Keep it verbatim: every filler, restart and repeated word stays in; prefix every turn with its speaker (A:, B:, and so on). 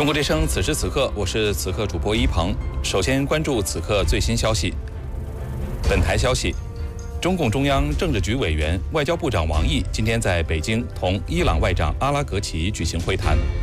A: 中国之声，此时此刻，我是此刻主播一鹏。首先关注此刻最新消息。本台消息，中共中央政治局委员、外交部长王毅今天在北京同伊朗外长阿拉格齐举行会谈。